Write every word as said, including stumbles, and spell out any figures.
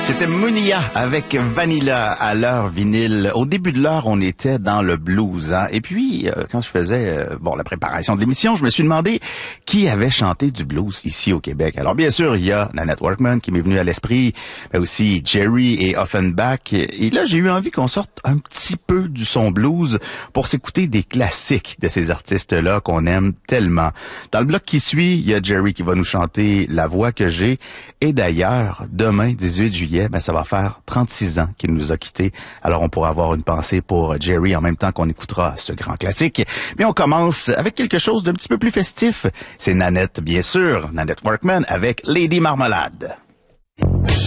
C'était Munia avec Vanilla à l'heure vinyle. Au début de l'heure, on était dans le blues. Hein? Et puis, euh, quand je faisais euh, bon la préparation de l'émission, je me suis demandé qui avait chanté du blues ici au Québec. Alors bien sûr, il y a Nanette Workman qui m'est venue à l'esprit, mais aussi Jerry et Offenbach. Et là, j'ai eu envie qu'on sorte un petit peu du son blues pour s'écouter des classiques de ces artistes-là qu'on aime tellement. Dans le bloc qui suit, il y a Jerry qui va nous chanter La voix que j'ai. Et d'ailleurs, demain, dix-huit juillet, ben, ça va faire trente-six ans qu'il nous a quittés. Alors, on pourra avoir une pensée pour Jerry en même temps qu'on écoutera ce grand classique. Mais on commence avec quelque chose d'un petit peu plus festif. C'est Nanette, bien sûr, Nanette Workman avec Lady Marmalade.